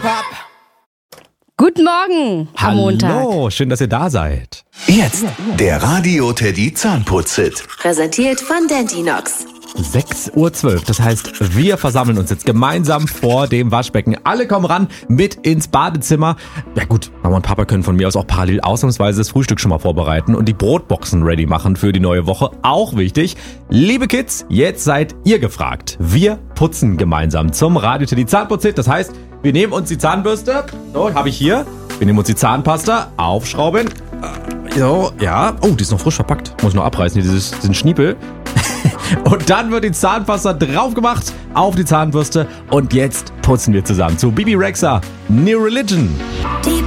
Guten Morgen am Montag. Hallo, schön, dass ihr da seid. Jetzt der Radio Teddy Zahnputz-Hit. Präsentiert von Dentinox. 6:12 Uhr, das heißt, wir versammeln uns jetzt gemeinsam vor dem Waschbecken. Alle kommen ran mit ins Badezimmer. Ja gut, Mama und Papa können von mir aus auch parallel ausnahmsweise das Frühstück schon mal vorbereiten und die Brotboxen ready machen für die neue Woche. Auch wichtig. Liebe Kids, jetzt seid ihr gefragt. Wir putzen gemeinsam zum Radio Teddy Zahnputz-Hit. Das heißt, wir nehmen uns die Zahnbürste. So, habe ich hier. Wir nehmen uns die Zahnpasta, aufschrauben. So, ja. Oh, die ist noch frisch verpackt. Muss ich noch abreißen, diesen Schniepel. Und dann wird die Zahnpasta drauf gemacht auf die Zahnbürste. Und jetzt putzen wir zusammen zu Bibi Rexha, New Religion.